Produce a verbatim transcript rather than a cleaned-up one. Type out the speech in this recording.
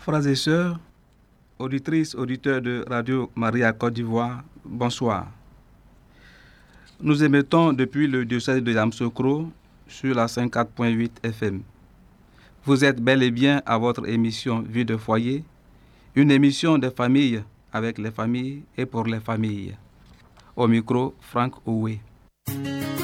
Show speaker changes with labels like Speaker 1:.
Speaker 1: Frères et sœurs, auditrices, auditeurs de Radio Maria Côte d'Ivoire, bonsoir. Nous émettons depuis le diocèse de Yamoussoukro sur la cinquante-quatre point huit F M. Vous êtes bel et bien à votre émission Vie de foyer, une émission des familles avec les familles et pour les familles. Au micro, Franck Oué.